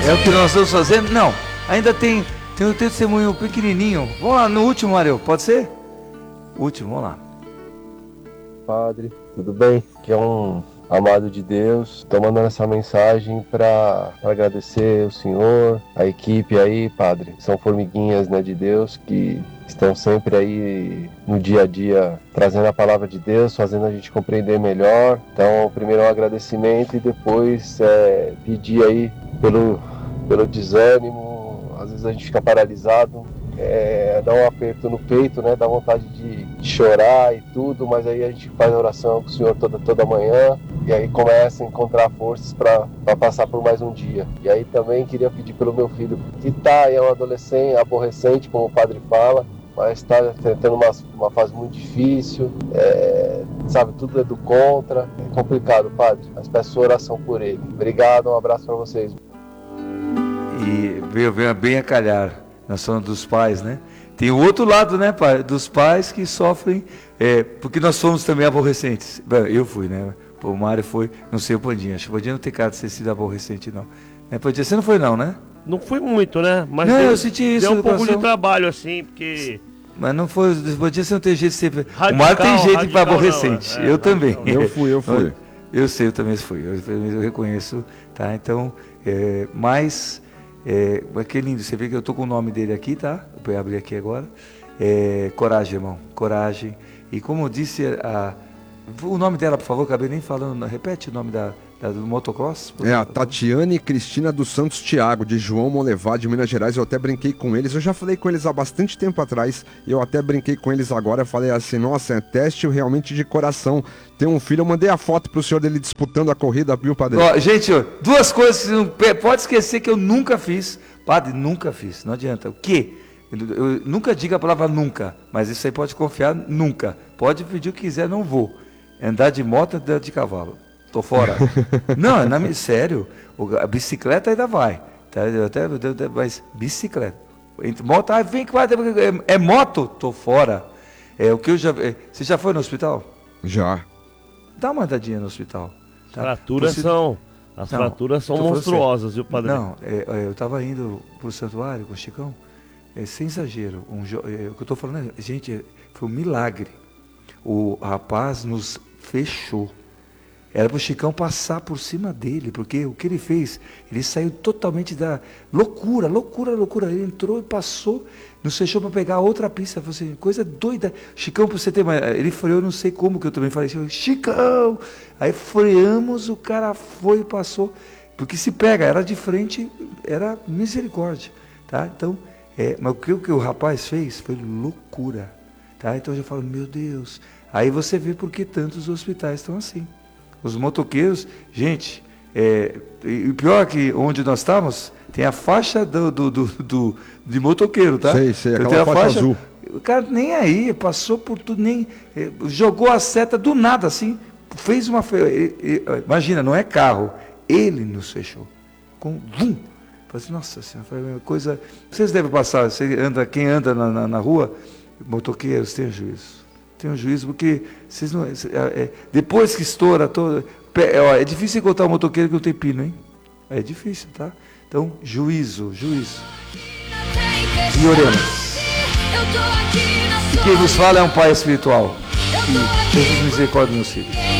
É o que nós estamos fazendo? Não, ainda tem um testemunho pequenininho. Vamos lá, no último, Mário, pode ser? Último, vamos lá. Padre, tudo bem? Que é um amado de Deus. Estou mandando essa mensagem para agradecer o senhor, a equipe aí, Padre. São formiguinhas, né, de Deus que estão sempre aí no dia a dia trazendo a palavra de Deus, fazendo a gente compreender melhor. Então, primeiro um agradecimento e depois pedir aí pelo desânimo. Às vezes a gente fica paralisado, dá um aperto no peito, né? Dá vontade de chorar e tudo, mas aí a gente faz a oração com o Senhor toda manhã e aí começa a encontrar forças para passar por mais um dia. E aí também queria pedir pelo meu filho, que é um adolescente, aborrecente, como o padre fala, mas está tendo uma fase muito difícil, sabe, tudo é do contra, é complicado, padre, mas peço oração por ele. Obrigado, um abraço para vocês. E veio bem a calhar, nós somos dos pais, né? Tem o outro lado, né, pai? Dos pais que sofrem, porque nós somos também aborrecentes. Eu fui, né? O Mário foi, não sei o Pandinha. Acho que o Pandinha não tem cara de ter sido aborrecente, não. Pandinha, você não foi, não, né? Não foi muito, né? Mas não, eu senti isso. Deu um pouco de trabalho, assim, porque... Mas não foi, o Pandinha você não tem jeito de ser... O Mário tem jeito para aborrecente. Eu também. Eu fui. Eu sei, eu também fui. Eu reconheço, tá? Então, mas que lindo, você vê que eu estou com o nome dele aqui, tá? Eu vou abrir aqui agora. Coragem, irmão, coragem. E como eu disse, o nome dela, por favor, acabei nem falando, repete o nome do motocross. A Tatiane Cristina dos Santos Thiago, de João Molevá, de Minas Gerais. Eu até brinquei com eles, eu já falei com eles há bastante tempo atrás, eu até brinquei com eles agora, falei assim, nossa, é teste realmente de coração. Tem um filho, eu mandei a foto pro senhor dele disputando a corrida, viu, padre? Gente, duas coisas, pode esquecer que eu nunca fiz, padre, nunca fiz, não adianta. O quê? Eu nunca diga a palavra nunca, mas isso aí pode confiar, nunca. Pode pedir o que quiser, não vou. Andar de moto, andar de cavalo. Tô fora. Não, sério. A bicicleta ainda vai. Tá? Mas bicicleta. Moto, vem que vai. É moto? Tô fora. O que eu já. Você já foi no hospital? Já. Dá uma andadinha no hospital. Tá? As fraturas são monstruosas, viu, padre? Não, eu tava indo pro santuário com o Chicão. Sem exagero. O que eu tô falando, gente, foi um milagre. O rapaz nos fechou. Era para o Chicão passar por cima dele, porque o que ele fez, ele saiu totalmente da loucura. Ele entrou e passou, nos fechou para pegar outra pista. Falei assim, coisa doida. Chicão, para você ter mais, ele freou, não sei como, que eu também falei assim, Chicão! Aí freamos, o cara foi e passou. Porque se pega, era de frente, era misericórdia. Tá? Então, mas o que o rapaz fez foi loucura. Tá? Então eu já falo, meu Deus. Aí você vê por que tantos hospitais estão assim. Os motoqueiros, gente, e o pior é que onde nós estamos, tem a faixa de motoqueiro, tá? Sei, aquela faixa azul. O cara nem aí, passou por tudo, jogou a seta do nada, assim, fez uma... imagina, não é carro, ele nos fechou. Vum! Falei assim, nossa senhora, foi uma coisa... Vocês devem passar, quem anda na rua, motoqueiros, tenham juízo. Tenham juízo, porque vocês não, depois que estoura todo, é difícil encontrar um motoqueiro que não tem pino, hein? É difícil, tá? Então, juízo. E oremos. E quem nos fala é um pai espiritual. Que Jesus misericórdia nos filhos.